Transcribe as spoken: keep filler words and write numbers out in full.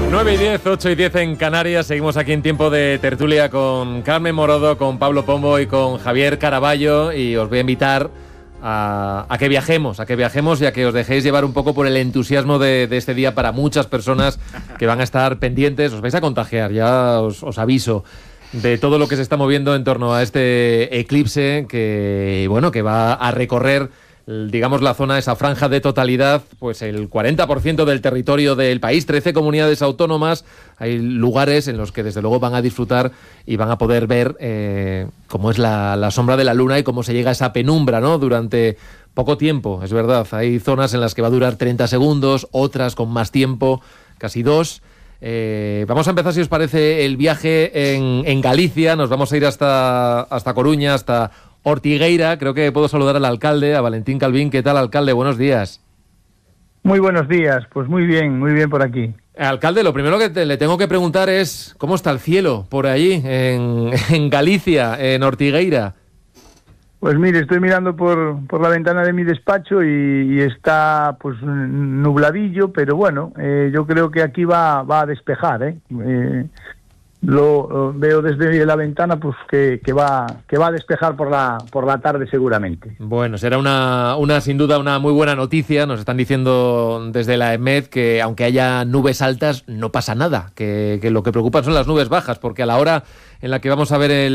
nueve y diez, ocho y diez en Canarias. Seguimos aquí en tiempo de tertulia con Carmen Morodo, con Pablo Pombo y con Javier Caraballo. Y os voy a invitar a, a que viajemos, a que viajemos y a que os dejéis llevar un poco por el entusiasmo de, de este día para muchas personas que van a estar pendientes. Os vais a contagiar, ya os, os aviso, de todo lo que se está moviendo en torno a este eclipse que, bueno, que va a recorrer, digamos, la zona, esa franja de totalidad, pues el cuarenta por ciento del territorio del país, trece comunidades autónomas. Hay lugares en los que desde luego van a disfrutar y van a poder ver eh, cómo es la, la sombra de la luna y cómo se llega a esa penumbra, ¿no?, durante poco tiempo. Es verdad, hay zonas en las que va a durar treinta segundos, otras con más tiempo, casi dos. Eh, vamos a empezar, si os parece, el viaje en, en Galicia. Nos vamos a ir hasta, hasta Coruña, hasta Ortigueira. Creo que puedo saludar al alcalde, a Valentín Calvín. ¿Qué tal, alcalde? Buenos días. Muy buenos días, pues muy bien, muy bien por aquí. Alcalde, lo primero que te, le tengo que preguntar es ¿cómo está el cielo por allí, en, en Galicia, en Ortigueira? Pues mire, estoy mirando por, por la ventana de mi despacho y, y está pues nubladillo, pero bueno, eh, yo creo que aquí va, va a despejar, ¿eh? eh Lo, lo veo desde la ventana, pues que, que va que va a despejar por la por la tarde seguramente. Bueno, será una, una sin duda una muy buena noticia. Nos están diciendo desde la EMED que aunque haya nubes altas no pasa nada, que, que lo que preocupa son las nubes bajas, porque a la hora en la que vamos a ver el